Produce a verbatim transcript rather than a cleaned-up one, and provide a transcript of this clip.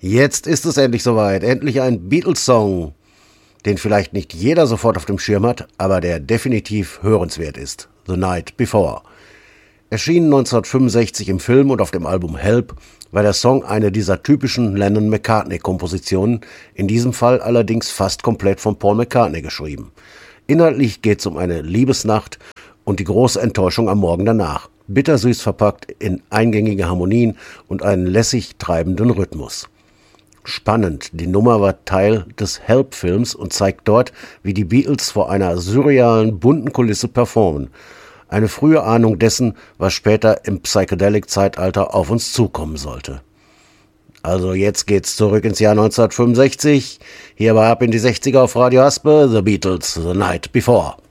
Jetzt ist es endlich soweit. Endlich ein Beatles-Song, den vielleicht nicht jeder sofort auf dem Schirm hat, aber der definitiv hörenswert ist. The Night Before. Erschienen neunzehnhundertfünfundsechzig im Film und auf dem Album Help, war der Song eine dieser typischen Lennon-McCartney-Kompositionen, in diesem Fall allerdings fast komplett von Paul McCartney geschrieben. Inhaltlich geht es um eine Liebesnacht und die große Enttäuschung am Morgen danach. Bittersüß verpackt in eingängige Harmonien und einen lässig treibenden Rhythmus. Spannend, die Nummer war Teil des Help-Films und zeigt dort, wie die Beatles vor einer surrealen, bunten Kulisse performen. Eine frühe Ahnung dessen, was später im Psychedelic-Zeitalter auf uns zukommen sollte. Also jetzt geht's zurück ins Jahr neunzehnhundertfünfundsechzig. Hier bei Ab in die sechziger auf Radio Haspe, The Beatles, The Night Before.